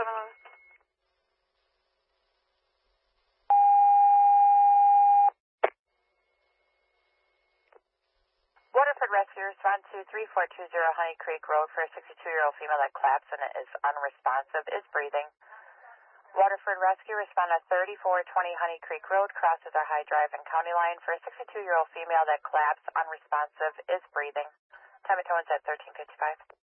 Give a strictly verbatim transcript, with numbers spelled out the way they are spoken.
seven one. Waterford Rescue, respond to three four two zero Honey Creek Road for a sixty-two-year-old female that collapsed and is unresponsive, is breathing. Waterford Rescue, respond to thirty-four twenty Honey Creek Road, crosses our High Drive and County Line for a sixty-two-year-old female that collapsed, unresponsive, is breathing. Time of towing at thirteen fifty-five.